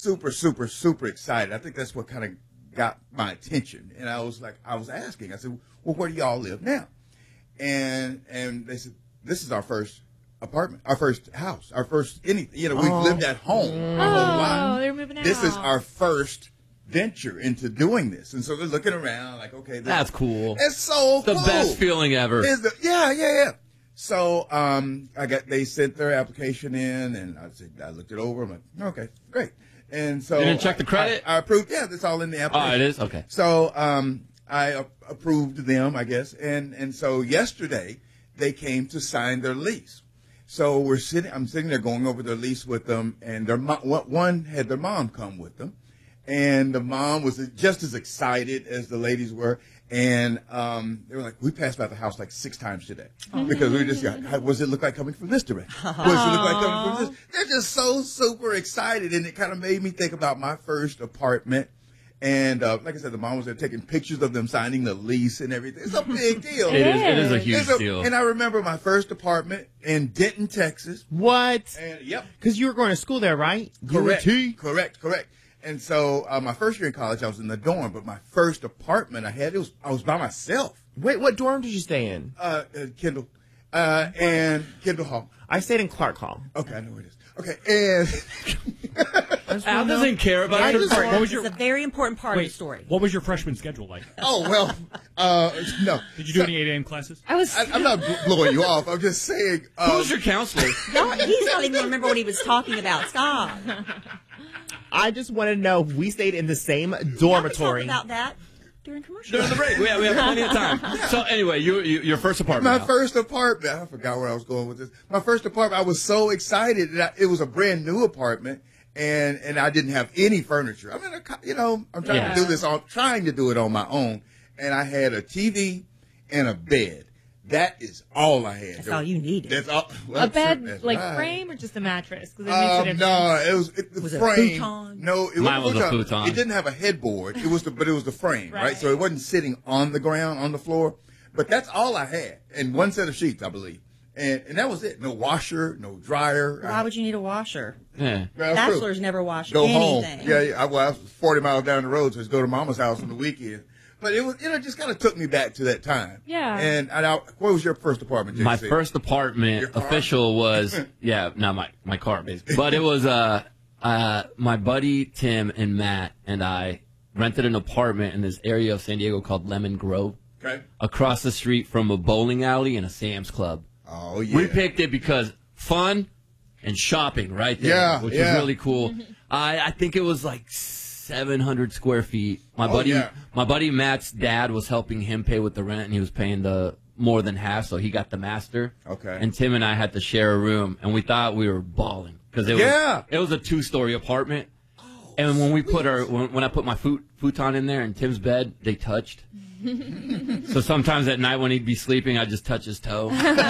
super, super, super excited. I think that's what kind of got my attention. And I was asking, I said, well, where do y'all live now? And they said, this is our first apartment, our first house, our first anything. We've lived at home our whole life. They're moving out. This is our first venture into doing this. And so they're looking around like, okay, that's cool. It's so the cool. The best feeling ever. Yeah. So they sent their application in, and I looked it over. I'm like, okay, great. And so you didn't check the credit? I approved. Yeah, that's all in the application. Oh, it is? Okay. So I approved them, I guess. And so yesterday they came to sign their lease. So I'm sitting there going over their lease with them, and one had their mom come with them. And the mom was just as excited as the ladies were. And they were like, we passed by the house like 6 times today. Because we just got, what does it look like coming from this direction? What does it look like coming from this? They're just so super excited. And it kind of made me think about my first apartment. And like I said, the mom was there taking pictures of them signing the lease and everything. It's a big deal. It is a huge deal. And I remember my first apartment in Denton, Texas. What? And, yep. Because you were going to school there, right? Correct. UT? Correct. And so my first year in college, I was in the dorm, but my first apartment I was by myself. Wait, what dorm did you stay in? Kendall, and Kendall Hall. I stayed in Clark Hall. Okay, I know where it is. Okay, and Al doesn't care about it. It's a very important part of the story. What was your freshman schedule like? Oh, well, no. Did you do any 8 a.m. classes? I'm not blowing you off. I'm just saying. Who's your counselor? No, he's not even remember what he was talking about. Stop. I just want to know if we stayed in the same dormitory. Talk about that during commercial. During the break. We have plenty of time. So anyway, your first apartment. My first apartment. I forgot where I was going with this. My first apartment. I was so excited that it was a brand new apartment, and I didn't have any furniture. I mean, I'm trying to do it on my own, and I had a TV and a bed. That is all I had. That's all you needed. That's all. Well, a bed, frame, or just a mattress? Because it makes a difference. No, it was the frame. It a futon? No, it Mine was a futon. It didn't have a headboard. But it was the frame, right? So it wasn't sitting on the ground, on the floor. But that's all I had, and one set of sheets, I believe, and that was it. No washer, no dryer. Why would you need a washer? Yeah. Bachelors never wash Go anything. home. Yeah. I was 40 miles down the road, so just go to Mama's house on the weekend. But it was, just kind of took me back to that time. Yeah. And what was your first apartment, JC? My first apartment official was, my car, basically. But it was, my buddy Tim and Matt and I rented an apartment in this area of San Diego called Lemon Grove. Okay. Across the street from a bowling alley and a Sam's Club. Oh, yeah. We picked it because fun and shopping right there, which is really cool. I think it was like 700 square feet. My buddy Matt's dad was helping him pay with the rent, and he was paying the more than half, so he got the master. Okay. And Tim and I had to share a room, and we thought we were balling because it was a 2-story apartment. And when we when I put my futon in there and Tim's bed, they touched. So sometimes at night when he'd be sleeping, I'd just touch his toe.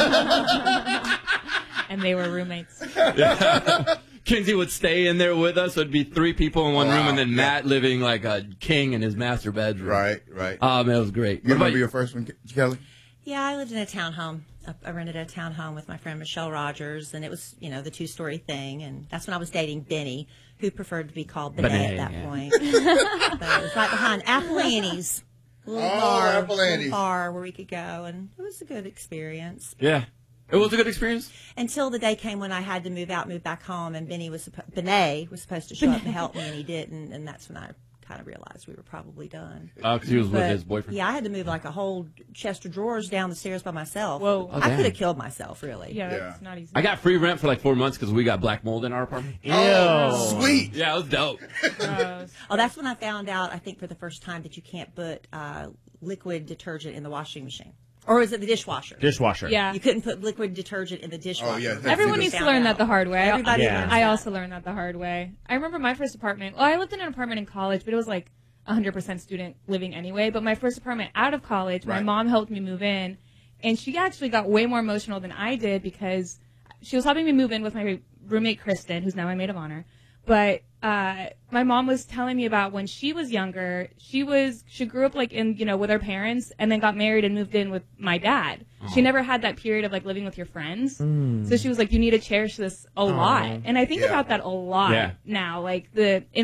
And they were roommates. Yeah. Kinsey would stay in there with us. So it'd be 3 people in one room, and then Matt living like a king in his master bedroom. Right. It was great. You remember your first one, Kelly? Yeah, I lived in a townhome. I rented a townhome with my friend Michelle Rogers, and it was, the 2-story thing. And that's when I was dating Benny, who preferred to be called Benet at that point. But it was right behind Apple Annie's. Apple Annie's. Bar where we could go, and it was a good experience. Yeah. It was a good experience? Until the day came when I had to move back home, and Benet was supposed to show up and help me, and he didn't, and that's when I kind of realized we were probably done. Oh, because he was with his boyfriend? Yeah, I had to move like a whole chest of drawers down the stairs by myself. Whoa. I could have killed myself, really. Yeah, that's not easy. I got free rent for like 4 months because we got black mold in our apartment. Oh, sweet. Yeah, it was dope. That's when I found out, I think for the first time, that you can't put liquid detergent in the washing machine. Or is it the dishwasher? Dishwasher. Yeah. You couldn't put liquid detergent in the dishwasher. Oh, yeah. Everyone needs to learn that the hard way. Everybody learns I that. also learned that the hard way. I remember my first apartment. Well, I lived in an apartment in college, but it was like 100% student living anyway. But my first apartment out of college, my mom helped me move in. And she actually got way more emotional than I did because she was helping me move in with my roommate, Kristen, who's now my maid of honor. But my mom was telling me about when she was younger. She grew up like in with her parents, and then got married and moved in with my dad. She never had that period of like living with your friends. So she was like, you need to cherish this a lot. And I think about that a lot now. Like the